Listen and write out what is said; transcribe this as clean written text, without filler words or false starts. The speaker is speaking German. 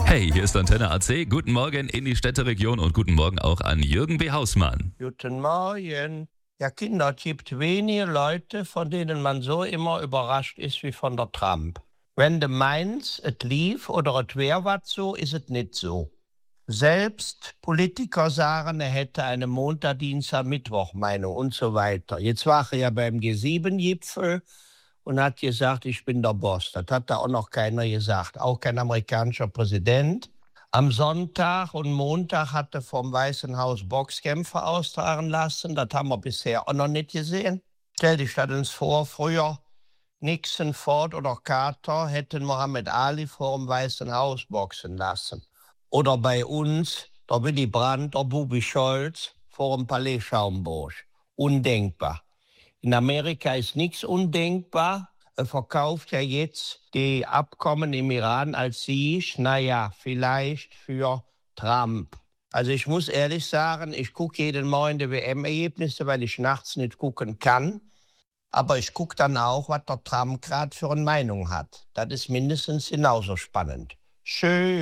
Hey, hier ist Antenne AC. Guten Morgen in die Städteregion und guten Morgen auch an Jürgen B. Hausmann. Guten Morgen. Ja, Kinder, es gibt wenige Leute, von denen man so immer überrascht ist wie von der Trump. Wenn du meinst, es lief oder es wäre was so, ist es nicht so. Selbst Politiker sagen, er hätte eine Montag, Dienstag, Mittwoch Meinung und so weiter. Jetzt war er ja beim G7-Gipfel und hat gesagt, ich bin der Boss. Das hat da auch noch keiner gesagt, auch kein amerikanischer Präsident. Am Sonntag und Montag hat er vom Weißen Haus Boxkämpfe austragen lassen. Das haben wir bisher auch noch nicht gesehen. Stell dich das uns vor, früher Nixon, Ford oder Carter hätten Muhammad Ali vor dem Weißen Haus boxen lassen. Oder bei uns der Willy Brandt, der Bubi Scholz vor dem Palais Schaumburg. Undenkbar. In Amerika ist nichts undenkbar. Er verkauft ja jetzt die Abkommen im Iran als Sieg, naja, vielleicht für Trump. Also ich muss ehrlich sagen, ich gucke jeden Morgen die WM-Ergebnisse, weil ich nachts nicht gucken kann. Aber ich gucke dann auch, was der Trump gerade für eine Meinung hat. Das ist mindestens genauso spannend. Schön.